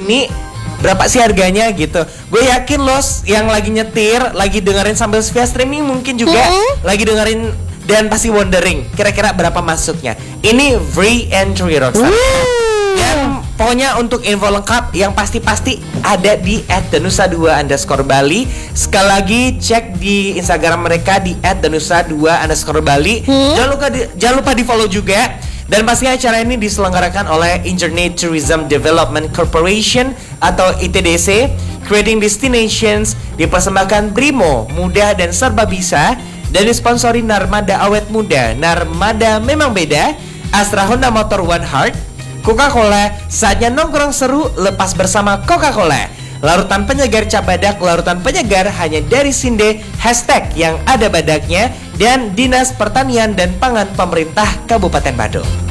nih berapa sih harganya gitu. Gue yakin lo yang lagi nyetir, lagi dengerin sambil via streaming mungkin juga lagi dengerin dan pasti wondering kira-kira berapa masuknya. Ini free entry Rockstar. Dan pokoknya untuk info lengkap yang pasti ada di @danusa2_Bali. Sekali lagi cek di Instagram mereka di @danusa2_Bali. Jangan lupa di follow juga. Dan pastinya acara ini diselenggarakan oleh Internet Tourism Development Corporation atau ITDC. Creating Destinations dipersembahkan Brimo, mudah dan serba bisa, dan disponsori Narmada Awet Muda. Narmada memang beda. Astra Honda Motor One Heart, Coca-Cola, saatnya nongkrong seru lepas bersama Coca-Cola. Larutan penyegar cap badak, larutan penyegar hanya dari Sinde, hashtag yang ada badaknya, dan Dinas Pertanian dan Pangan Pemerintah Kabupaten Badung.